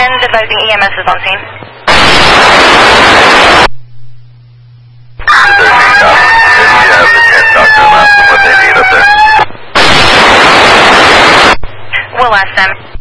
10 advising EMS is on scene. If you have the 10 doctor, ask them what they need up there. We'll ask them.